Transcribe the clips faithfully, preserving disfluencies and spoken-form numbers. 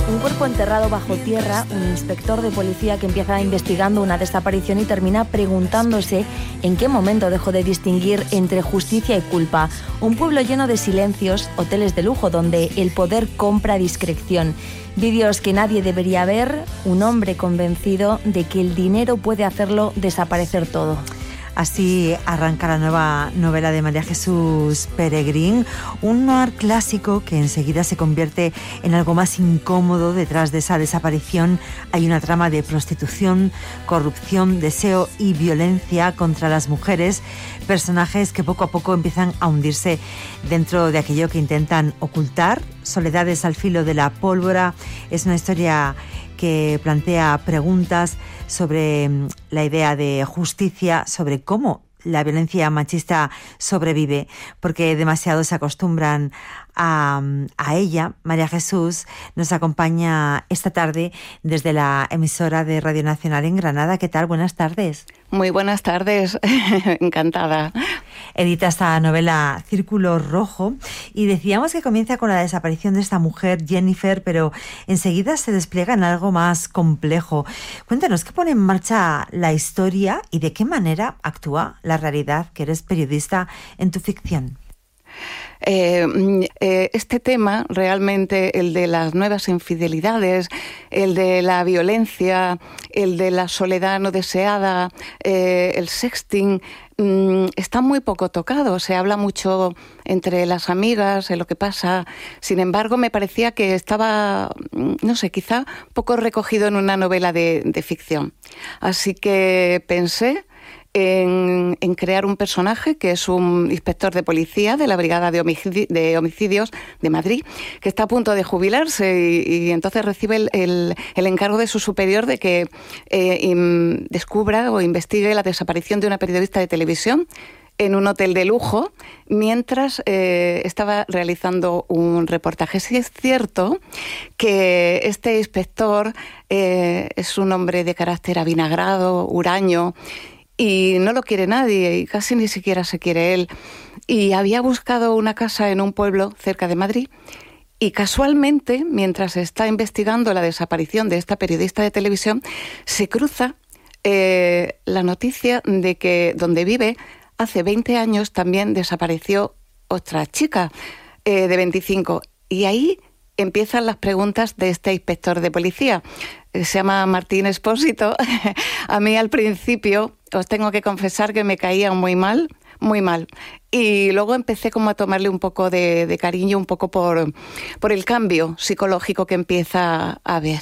Un cuerpo enterrado bajo tierra, un inspector de policía que empieza investigando una desaparición y termina preguntándose en qué momento dejó de distinguir entre justicia y culpa. Un pueblo lleno de silencios, hoteles de lujo donde el poder compra discreción. Vídeos que nadie debería ver, un hombre convencido de que el dinero puede hacerlo desaparecer todo. Así arranca la nueva novela de María Jesús Peregrín, un noir clásico que enseguida se convierte en algo más incómodo. Detrás de esa desaparición hay una trama de prostitución, corrupción, deseo y violencia contra las mujeres, personajes que poco a poco empiezan a hundirse dentro de aquello que intentan ocultar. Soledades al filo de la pólvora es una historia que plantea preguntas sobre la idea de justicia, sobre cómo la violencia machista sobrevive, porque demasiado se acostumbran a, a ella. María Jesús nos acompaña esta tarde desde la emisora de Radio Nacional en Granada. ¿Qué tal? Buenas tardes. Muy buenas tardes, encantada. Edita esta novela Círculo Rojo y decíamos que comienza con la desaparición de esta mujer, Jennifer, pero enseguida se despliega en algo más complejo. Cuéntanos, ¿qué pone en marcha la historia y de qué manera actúa la realidad, que eres periodista, en tu ficción? Eh, eh, este tema, realmente el de las nuevas infidelidades, el de la violencia, el de la soledad no deseada, eh, el sexting, mm, está muy poco tocado. Se habla mucho entre las amigas de lo que pasa. Sin embargo, me parecía que estaba, no sé, quizá poco recogido en una novela de, de ficción. Así que pensé En, en crear un personaje que es un inspector de policía de la Brigada de, Homicidi- de Homicidios de Madrid, que está a punto de jubilarse y, y entonces recibe el, el, el encargo de su superior de que eh, in, descubra o investigue la desaparición de una periodista de televisión en un hotel de lujo, mientras eh, estaba realizando un reportaje. Sí es cierto que este inspector eh, es un hombre de carácter avinagrado, huraño, y no lo quiere nadie, y casi ni siquiera se quiere él. Y había buscado una casa en un pueblo cerca de Madrid, y casualmente, mientras está investigando la desaparición de esta periodista de televisión, se cruza eh, la noticia de que donde vive, hace veinte años también desapareció otra chica eh, de veinticinco. Y ahí empiezan las preguntas de este inspector de policía. Se llama Martín Espósito. A mí al principio, os tengo que confesar que me caía muy mal, muy mal. Y luego empecé como a tomarle un poco de, de cariño, un poco por, por el cambio psicológico que empieza a haber.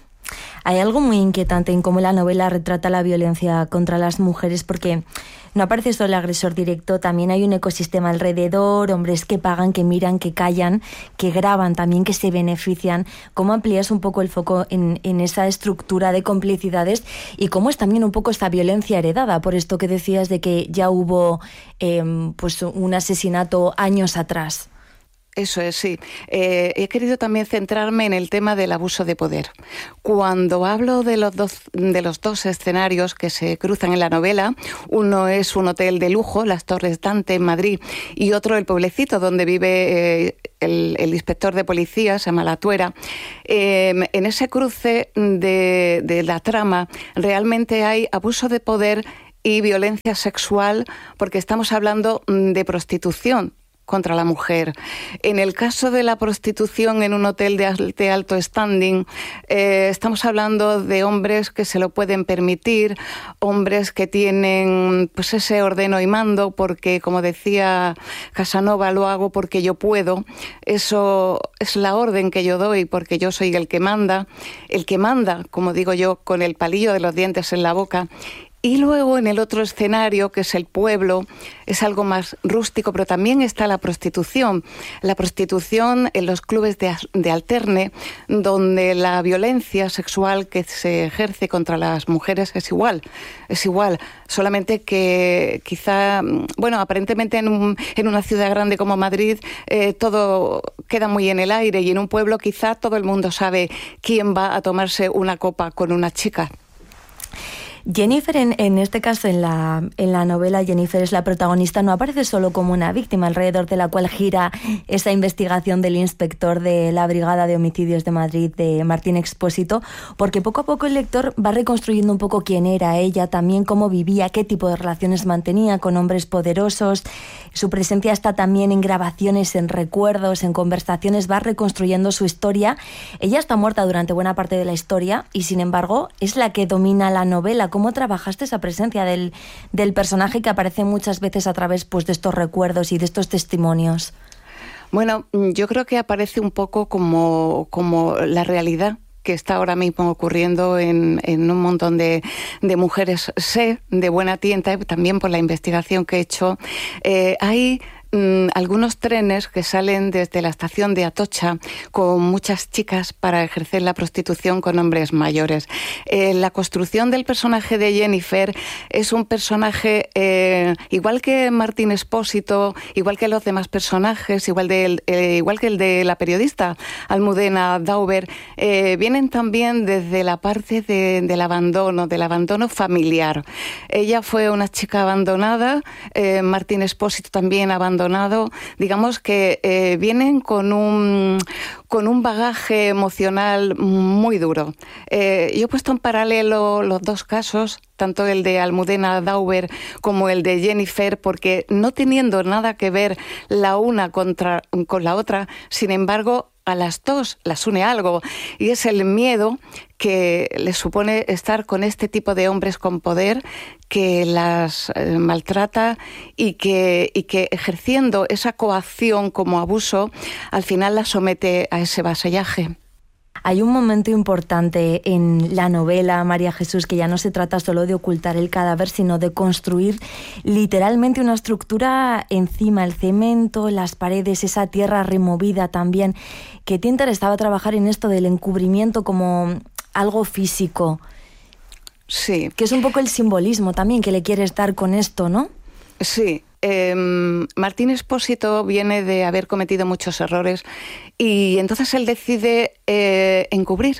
Hay algo muy inquietante en cómo la novela retrata la violencia contra las mujeres, porque no aparece solo el agresor directo, también hay un ecosistema alrededor, hombres que pagan, que miran, que callan, que graban también, que se benefician. ¿Cómo amplías un poco el foco en, en esa estructura de complicidades y cómo es también un poco esta violencia heredada, por esto que decías de que ya hubo eh, pues un asesinato años atrás? Eso es, sí. Eh, he querido también centrarme en el tema del abuso de poder. Cuando hablo de los dos, de los dos escenarios que se cruzan en la novela, uno es un hotel de lujo, las Torres Dante en Madrid, y otro el pueblecito donde vive eh, el, el inspector de policía, se llama La Tuera. Eh, en ese cruce de, de la trama realmente hay abuso de poder y violencia sexual, porque estamos hablando de prostitución contra la mujer. En el caso de la prostitución en un hotel de, de alto standing, eh, estamos hablando de hombres que se lo pueden permitir, hombres que tienen pues ese ordeno y mando, porque como decía Casanova, lo hago porque yo puedo. Eso es la orden que yo doy, porque yo soy el que manda, el que manda, como digo yo, con el palillo de los dientes en la boca. Y luego en el otro escenario, que es el pueblo, es algo más rústico, pero también está la prostitución. La prostitución en los clubes de, de alterne, donde la violencia sexual que se ejerce contra las mujeres es igual, es igual. Solamente que quizá, bueno, aparentemente en, un, en una ciudad grande como Madrid eh, todo queda muy en el aire, y en un pueblo quizá todo el mundo sabe quién va a tomarse una copa con una chica. Jennifer, en, en este caso, en la, en la novela, Jennifer es la protagonista, no aparece solo como una víctima alrededor de la cual gira esa investigación del inspector de la Brigada de Homicidios de Madrid, de Martín Expósito, porque poco a poco el lector va reconstruyendo un poco quién era ella, también cómo vivía, qué tipo de relaciones mantenía con hombres poderosos. Su presencia está también en grabaciones, en recuerdos, en conversaciones, va reconstruyendo su historia. Ella está muerta durante buena parte de la historia y, sin embargo, es la que domina la novela. ¿Cómo trabajaste esa presencia del, del personaje que aparece muchas veces a través, pues, de estos recuerdos y de estos testimonios? Bueno, yo creo que aparece un poco como, como la realidad que está ahora mismo ocurriendo en, en un montón de, de mujeres. Sé de buena tienta, también por la investigación que he hecho, eh, hay Mm, algunos trenes que salen desde la estación de Atocha con muchas chicas para ejercer la prostitución con hombres mayores. Eh, la construcción del personaje de Jennifer es un personaje eh, igual que Martín Expósito, igual que los demás personajes, igual, de, eh, igual que el de la periodista Almudena Dauber, eh, vienen también desde la parte de, del abandono, del abandono familiar. Ella fue una chica abandonada, eh, Martín Expósito también abandonado. Digamos que eh, vienen con un, con un bagaje emocional muy duro. Eh, yo he puesto en paralelo los dos casos, tanto el de Almudena Dauber como el de Jennifer, porque no teniendo nada que ver la una contra, con la otra, sin embargo, a las dos las une algo, y es el miedo que les supone estar con este tipo de hombres con poder que las eh, maltrata y que, y que ejerciendo esa coacción como abuso, al final las somete a ese vasallaje. Hay un momento importante en la novela, María Jesús, que ya no se trata solo de ocultar el cadáver, sino de construir literalmente una estructura encima, el cemento, las paredes, esa tierra removida también. ¿Qué te interesaba trabajar en esto del encubrimiento como algo físico? Sí. Que es un poco el simbolismo también que le quieres dar con esto, ¿no? Sí. Eh, Martín Expósito viene de haber cometido muchos errores y entonces él decide eh, encubrir,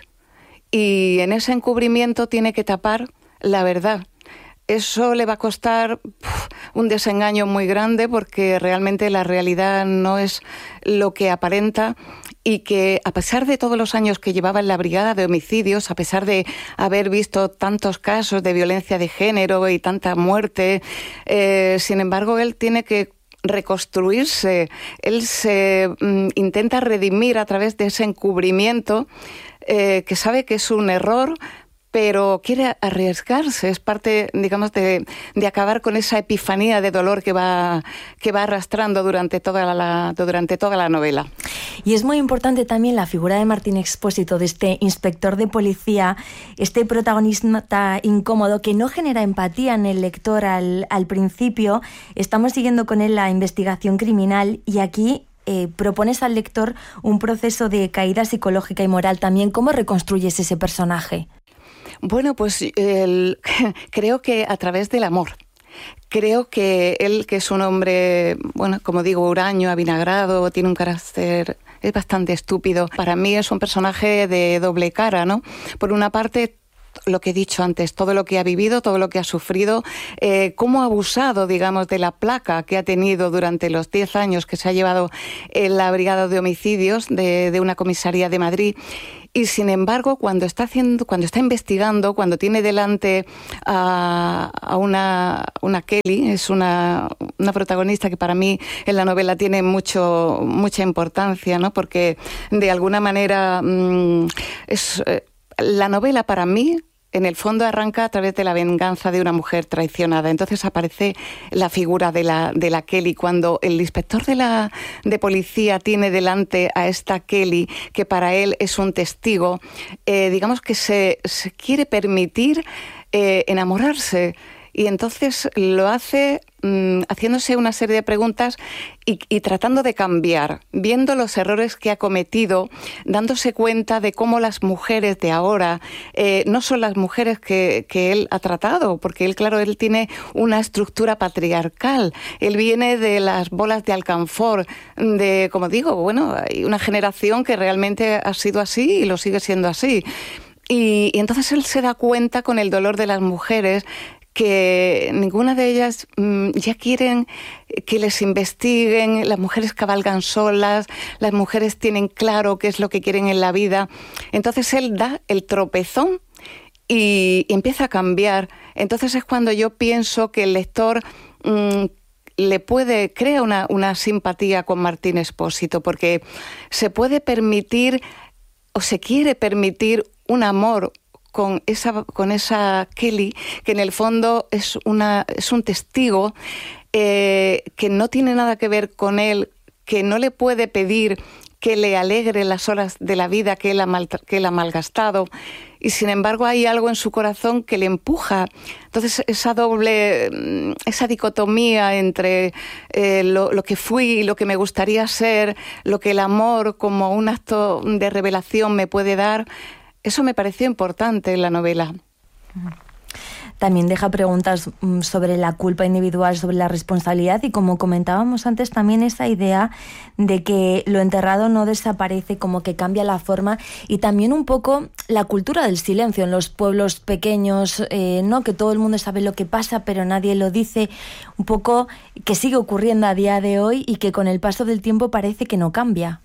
y en ese encubrimiento tiene que tapar la verdad. Eso le va a costar uf, un desengaño muy grande, porque realmente la realidad no es lo que aparenta, y que a pesar de todos los años que llevaba en la Brigada de Homicidios, a pesar de haber visto tantos casos de violencia de género y tanta muerte, eh, sin embargo, él tiene que reconstruirse. Él se mm, intenta redimir a través de ese encubrimiento, eh, que sabe que es un error, pero quiere arriesgarse. Es parte, digamos, de, de acabar con esa epifanía de dolor que va, que va arrastrando durante toda la, durante toda la novela. Y es muy importante también la figura de Martín Expósito, de este inspector de policía, este protagonista incómodo que no genera empatía en el lector al, al principio. Estamos siguiendo con él la investigación criminal y aquí eh, propones al lector un proceso de caída psicológica y moral también. ¿Cómo reconstruyes ese personaje? Bueno, pues el, creo que a través del amor. Creo que él, que es un hombre, bueno, como digo, huraño, avinagrado, tiene un carácter, es bastante estúpido. Para mí es un personaje de doble cara, ¿no? Por una parte, lo que he dicho antes, todo lo que ha vivido, todo lo que ha sufrido, eh, cómo ha abusado, digamos, de la placa que ha tenido durante los diez años que se ha llevado en la Brigada de Homicidios de, de una comisaría de Madrid. Y sin embargo, cuando está haciendo, cuando está investigando, cuando tiene delante a, a una, una Kelly, es una, una protagonista que para mí en la novela tiene mucho, mucha importancia, ¿no? Porque de alguna manera mmm, es eh, la novela para mí, en el fondo, arranca a través de la venganza de una mujer traicionada. Entonces aparece la figura de la, de la Kelly. Cuando el inspector de la de policía tiene delante a esta Kelly, que para él es un testigo, eh, digamos que se, se quiere permitir eh, enamorarse. Y entonces lo hace mmm, haciéndose una serie de preguntas y, y tratando de cambiar, viendo los errores que ha cometido, dándose cuenta de cómo las mujeres de ahora eh, no son las mujeres que, que él ha tratado, porque él, claro, él tiene una estructura patriarcal. Él viene de las bolas de alcanfor, de, como digo, bueno, hay una generación que realmente ha sido así y lo sigue siendo así. y, y entonces él se da cuenta con el dolor de las mujeres que ninguna de ellas mmm, ya quieren que les investiguen, las mujeres cabalgan solas, las mujeres tienen claro qué es lo que quieren en la vida. Entonces él da el tropezón y, y empieza a cambiar. Entonces es cuando yo pienso que el lector mmm, le puede, crea una, una simpatía con Martín Expósito, porque se puede permitir o se quiere permitir un amor con esa, con esa Kelly, que en el fondo es, una, es un testigo eh, que no tiene nada que ver con él, que no le puede pedir que le alegre las horas de la vida que él ha, mal, que él ha malgastado, y sin embargo hay algo en su corazón que le empuja. Entonces esa doble, esa dicotomía entre eh, lo, lo que fui y lo que me gustaría ser, lo que el amor como un acto de revelación me puede dar, eso me pareció importante en la novela. También deja preguntas sobre la culpa individual, sobre la responsabilidad y, como comentábamos antes, también esa idea de que lo enterrado no desaparece, como que cambia la forma, y también un poco la cultura del silencio en los pueblos pequeños, eh, ¿no? Que todo el mundo sabe lo que pasa pero nadie lo dice, un poco que sigue ocurriendo a día de hoy y que con el paso del tiempo parece que no cambia.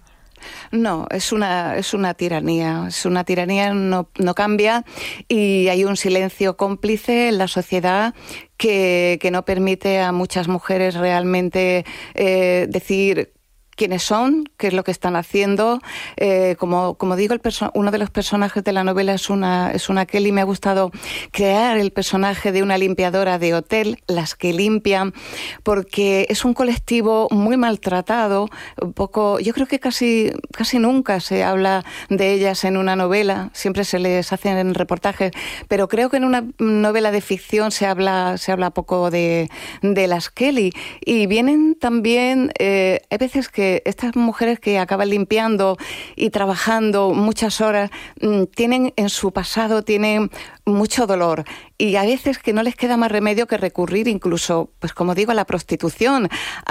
No, es una, es una tiranía, es una tiranía, no, no cambia, y hay un silencio cómplice en la sociedad que, que no permite a muchas mujeres realmente eh, decir quiénes son, qué es lo que están haciendo. Eh, como, como digo, el perso- uno de los personajes de la novela es una, es una Kelly. Me ha gustado crear el personaje de una limpiadora de hotel, las que limpian, porque es un colectivo muy maltratado. Un poco, yo creo que casi, casi nunca se habla de ellas en una novela, siempre se les hacen reportajes, pero creo que en una novela de ficción se habla, se habla poco de, de las Kelly. Y vienen también, eh, hay veces que estas mujeres que acaban limpiando y trabajando muchas horas tienen en su pasado, tienen mucho dolor, y a veces que no les queda más remedio que recurrir incluso, pues como digo, a la prostitución,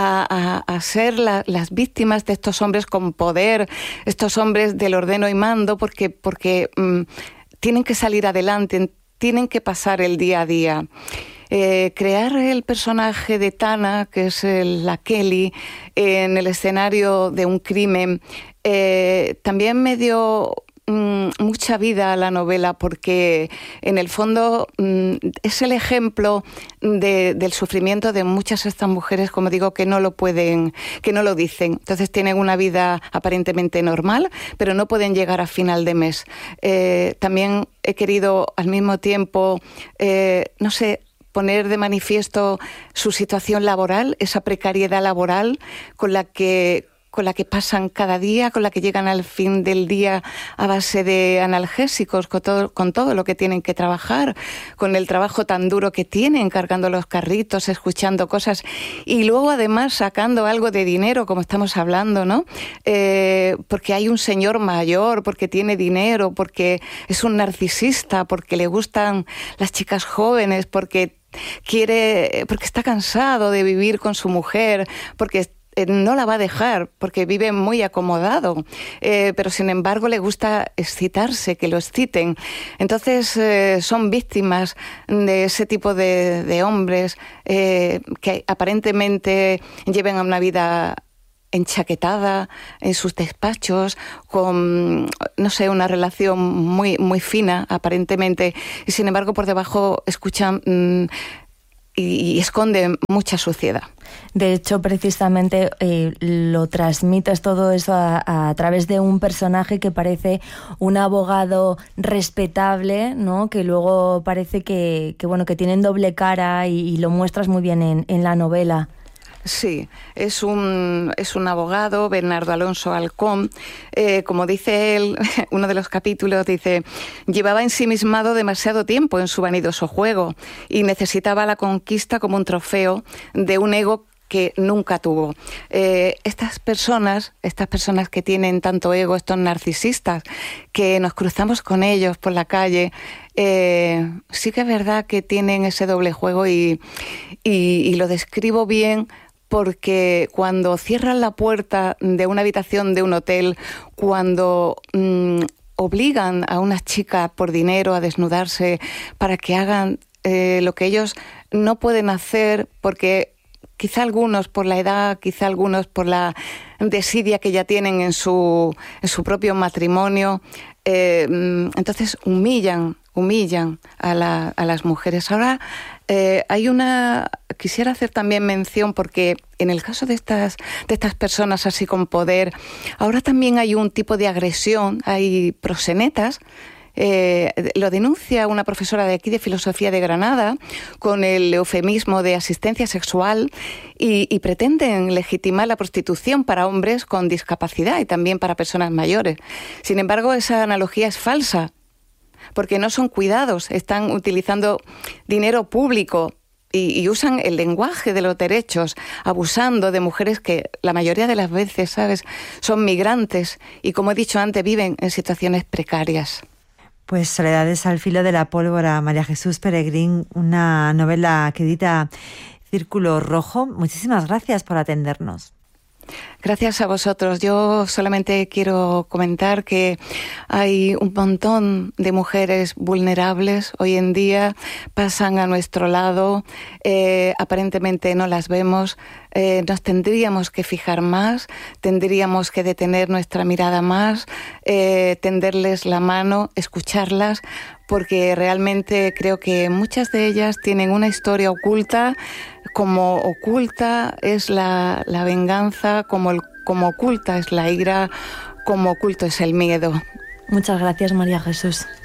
a, a, a ser la, las víctimas de estos hombres con poder, estos hombres del ordeno y mando, porque, porque mmm, tienen que salir adelante, tienen que pasar el día a día. Eh, crear el personaje de Tana, que es el, la Kelly, eh, en el escenario de un crimen, eh, también me dio mm, mucha vida a la novela, porque en el fondo mm, es el ejemplo de, del sufrimiento de muchas de estas mujeres, como digo, que no lo pueden, que no lo dicen. Entonces tienen una vida aparentemente normal, pero no pueden llegar a final de mes. Eh, también he querido al mismo tiempo, eh, no sé, poner de manifiesto su situación laboral, esa precariedad laboral con la que con la que pasan cada día, con la que llegan al fin del día a base de analgésicos, con todo, con todo lo que tienen que trabajar, con el trabajo tan duro que tienen, cargando los carritos, escuchando cosas, y luego además sacando algo de dinero, como estamos hablando, ¿no? Eh, porque hay un señor mayor, porque tiene dinero, porque es un narcisista, porque le gustan las chicas jóvenes, porque quiere, porque está cansado de vivir con su mujer, porque no la va a dejar, porque vive muy acomodado, eh, pero sin embargo le gusta excitarse, que lo exciten. Entonces eh, son víctimas de ese tipo de, de hombres eh, que aparentemente lleven a una vida enchaquetada en sus despachos, con, no sé, una relación muy, muy fina aparentemente, y sin embargo por debajo escuchan mmm, y, y esconden mucha suciedad. De hecho, precisamente eh, lo transmites todo eso a, a través de un personaje que parece un abogado respetable, ¿no? Que luego parece que, que bueno, que tienen doble cara, y, y lo muestras muy bien en, en la novela. Sí, es un, es un abogado, Bernardo Alonso Halcón. Eh, como dice él, uno de los capítulos dice, llevaba ensimismado demasiado tiempo en su vanidoso juego y necesitaba la conquista como un trofeo de un ego que nunca tuvo. Eh, estas personas, estas personas que tienen tanto ego, estos narcisistas, que nos cruzamos con ellos por la calle, eh, sí que es verdad que tienen ese doble juego, y, y, y lo describo bien, porque cuando cierran la puerta de una habitación de un hotel, cuando mmm, obligan a unas chicas por dinero a desnudarse para que hagan eh, lo que ellos no pueden hacer porque quizá algunos por la edad, quizá algunos por la desidia que ya tienen en su, en su propio matrimonio. Eh, entonces humillan, humillan a, la, a las mujeres. Ahora eh, hay una... Quisiera hacer también mención porque en el caso de estas, de estas personas así con poder, ahora también hay un tipo de agresión, hay proxenetas. Eh, lo denuncia una profesora de aquí de Filosofía de Granada con el eufemismo de asistencia sexual y, y pretenden legitimar la prostitución para hombres con discapacidad y también para personas mayores. Sin embargo, esa analogía es falsa porque no son cuidados, están utilizando dinero público y, y usan el lenguaje de los derechos, abusando de mujeres que la mayoría de las veces, ¿sabes?, son migrantes y, como he dicho antes, viven en situaciones precarias. Pues Soledades al filo de la pólvora, María Jesús Peregrín, una novela que edita Círculo Rojo. Muchísimas gracias por atendernos. Gracias a vosotros. Yo solamente quiero comentar que hay un montón de mujeres vulnerables hoy en día, pasan a nuestro lado, eh, aparentemente no las vemos, eh, nos tendríamos que fijar más, tendríamos que detener nuestra mirada más, eh, tenderles la mano, escucharlas, porque realmente creo que muchas de ellas tienen una historia oculta, como oculta es la, la venganza, como, el, como oculta es la ira, como oculto es el miedo. Muchas gracias, María Jesús.